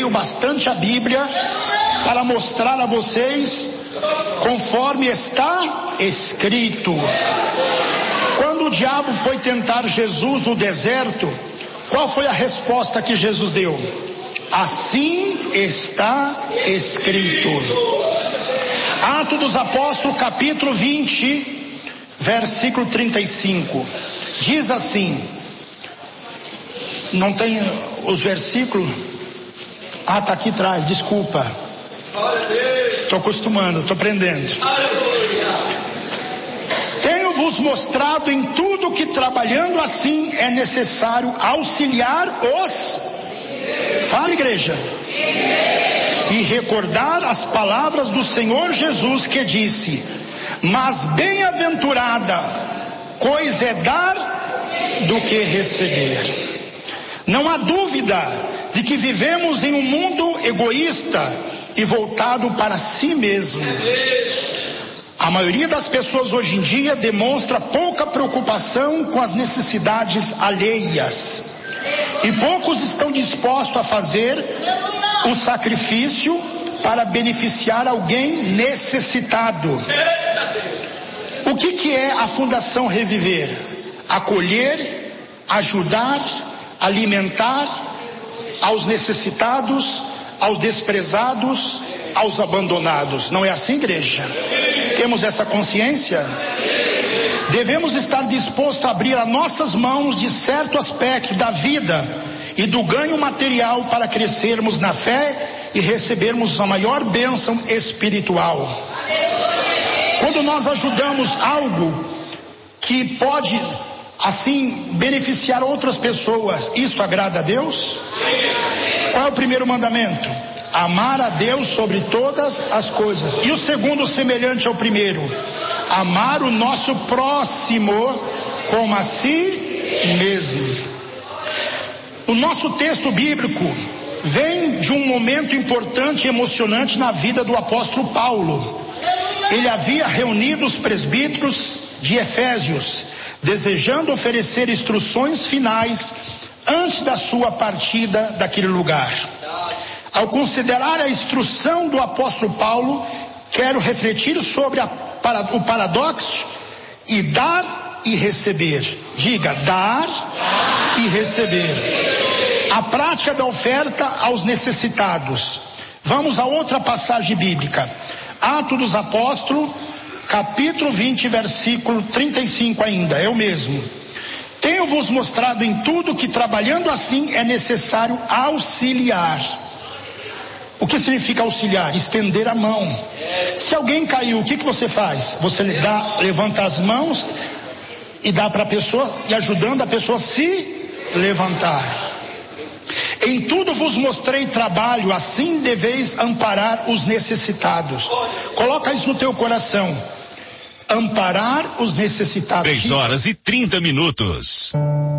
leio bastante a Bíblia para mostrar a vocês conforme está escrito. Quando o diabo foi tentar Jesus no deserto, qual foi a resposta que Jesus deu? Assim está escrito. Atos dos Apóstolos, capítulo 20, versículo 35. Diz assim, não tem os versículos? Ah, está aqui atrás, desculpa. Estou acostumando, estou aprendendo. Tenho-vos mostrado em tudo que trabalhando assim é necessário auxiliar os... Fala, igreja. E recordar as palavras do Senhor Jesus que disse: mas bem-aventurada coisa é dar do que receber. Não há dúvida de que vivemos em um mundo egoísta e voltado para si mesmo. A maioria das pessoas hoje em dia demonstra pouca preocupação com as necessidades alheias. E poucos estão dispostos a fazer o sacrifício para beneficiar alguém necessitado. O que é a Fundação Reviver? Acolher, ajudar, alimentar aos necessitados, aos desprezados, aos abandonados. Não é assim, igreja? Temos essa consciência? Devemos estar dispostos a abrir as nossas mãos de certo aspecto da vida e do ganho material para crescermos na fé e recebermos a maior bênção espiritual. Quando nós ajudamos algo que pode assim beneficiar outras pessoas, isso agrada a Deus? Qual é o primeiro mandamento? Amar a Deus sobre todas as coisas. E o segundo, semelhante ao primeiro: amar o nosso próximo como a si mesmo. O nosso texto bíblico vem de um momento importante e emocionante na vida do apóstolo Paulo. Ele havia reunido os presbíteros de Efésios, desejando oferecer instruções finais antes da sua partida daquele lugar. Ao considerar a instrução do apóstolo Paulo, quero refletir sobre o paradoxo e dar e receber. Diga, dar e receber. A prática da oferta aos necessitados. Vamos a outra passagem bíblica. Atos dos Apóstolos, capítulo 20, versículo 35 ainda, é o mesmo. Tenho-vos mostrado em tudo que trabalhando assim é necessário auxiliar. O que significa auxiliar? Estender a mão. Se alguém caiu, o que você faz? Você levanta as mãos e dá para a pessoa, e ajudando a pessoa a se levantar. Em tudo vos mostrei trabalho, assim deveis amparar os necessitados. Coloca isso no teu coração. Amparar os necessitados. 3 horas e 30 minutos.